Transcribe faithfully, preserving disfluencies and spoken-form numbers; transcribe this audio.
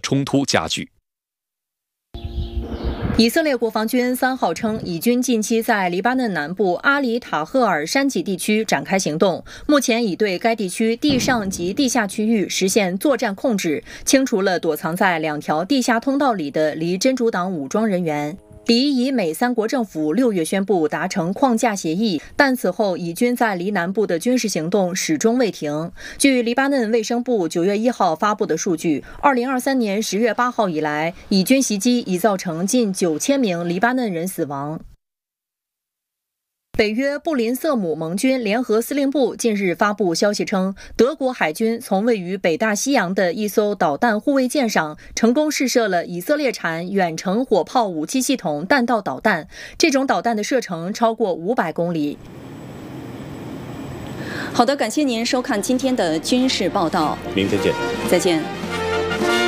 冲突加剧。 以色列国防军三号称，以军近期在黎巴嫩南部阿里塔赫尔山脊地区展开行动，目前已对该地区地上及地下区域实现作战控制，清除了躲藏在两条地下通道里的黎真主党武装人员。黎以美三国政府六月宣布达成框架协议，但此后以军在黎南部的军事行动始终未停。据黎巴嫩卫生部九月一号发布的数据，二零二三年十月八号以来，以军袭击已造成近九千名黎巴嫩人死亡。北约布林瑟姆盟军联合司令部近日发布消息称，德国海军从位于北大西洋的一艘导弹护卫舰上成功试射了以色列产远程火炮武器系统弹道导弹，这种导弹的射程超过五百公里。 好的，感谢您收看今天的军事报道， 明天见， 再见。